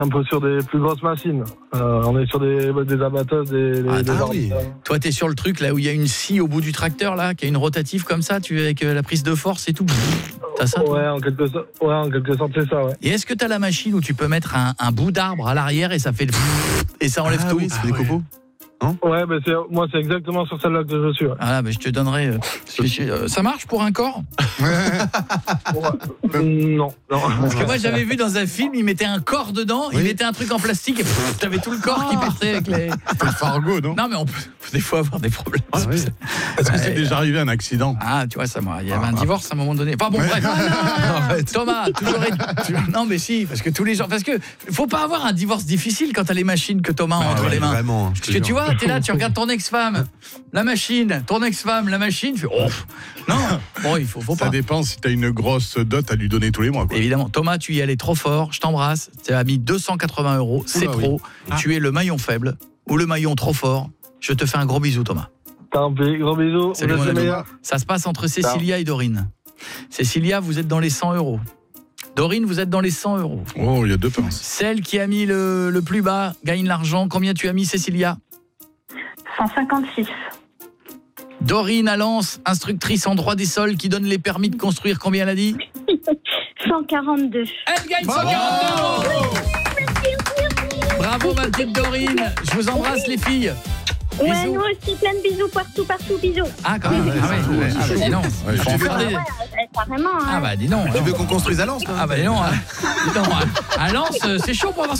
un peu sur des plus grosses machines. On est sur des abatteuses, des oui. Toi, t'es sur le truc là où il y a une scie au bout du tracteur là, qui a une rotative comme ça, tu avec la prise de force et tout. T'as ça? Ouais, en quelque sorte, c'est ça, ouais. Et est-ce que t'as la machine où tu peux mettre un bout d'arbre à l'arrière et ça fait le et ça enlève tout? Oui, ça fait des copeaux. Ouais, moi, c'est exactement sur celle-là que je suis. Ouais. Ah, je te donnerai. Ça marche pour un corps? Non. Parce que moi, j'avais vu dans un film, il mettait un corps dedans, il mettait un truc en plastique et t'avais tout le corps qui partait avec les. C'est le Fargo, non? Non, mais on peut des fois avoir des problèmes. Est-ce que c'est déjà arrivé un accident? Ah, tu vois, il y avait un divorce à un moment donné. Enfin bon, bref. Thomas, non, mais si, parce que tous les gens. Parce que faut pas avoir un divorce difficile quand t'as les machines que Thomas a entre les mains. Vraiment. Parce que tu vois, t'es là, tu regardes ton ex-femme, la machine, ton ex-femme, la machine, tu fais non, bon, il faut pas. Ça dépend si t'as une grosse dot à lui donner tous les mois, quoi. Évidemment, Thomas, tu y allais trop fort, je t'embrasse, tu as mis 280 €, c'est trop, tu es le maillon faible ou le maillon trop fort, je te fais un gros bisou, Thomas. Tant pis, gros bisous. Salut, Vous êtes mon les ami. meilleurs. Ça se passe entre Cécilia et Dorine. Cécilia, vous êtes dans les 100 €. Dorine, vous êtes dans les 100 €. Oh, il y a deux pinces. Celle qui a mis le plus bas gagne l'argent. Combien tu as mis, Cécilia? 156. Dorine à Lens, instructrice en droit des sols qui donne les permis de construire. Combien elle a dit? 142. Elle gagne 142 €. Bravo ma petite Dorine. Je vous embrasse les filles. Ouais, Bisous. nous aussi, plein de bisous partout, bisous. Ah, quand même. Ah, bah, dis donc. Ouais, Faut en faire des- Carrément. Ah bah dis donc. Tu veux qu'on construise à Lens, toi? Ah bah dis donc. À Lens, c'est chaud pour avoir